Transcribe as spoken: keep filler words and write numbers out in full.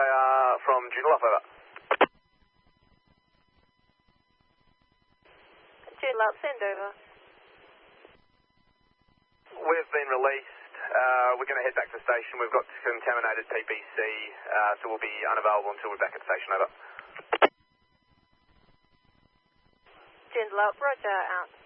They are from Joondalup, over. Joondalup, send over. We've been released. Uh, we're going to head back to the station. We've got contaminated P P C, uh, so we'll be unavailable until we're back at the station, over. Joondalup, roger, out.